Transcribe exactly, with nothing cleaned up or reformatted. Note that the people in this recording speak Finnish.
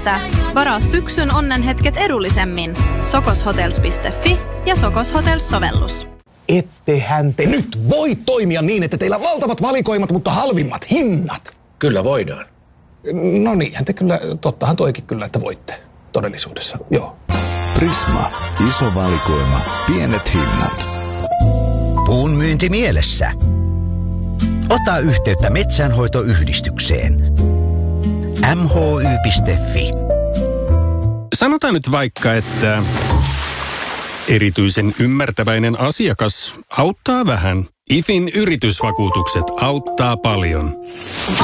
että varaa syksyn onnenhetket edullisemmin. sokoshotels piste fi ja Sokos Hotels-sovellus. Ettehän te nyt voi toimia niin, että teillä on valtavat valikoimat, mutta halvimmat hinnat. Kyllä voidaan. No niinhän te kyllä, tottahan toikin kyllä, että voitte todellisuudessa, joo. Prisma. Iso valikoima. Pienet hinnat. Puun myynti mielessä. Ota yhteyttä metsänhoitoyhdistykseen. m h y piste f i. Sanotaan nyt vaikka, että erityisen ymmärtäväinen asiakas auttaa vähän. I F In yritysvakuutukset auttaa paljon.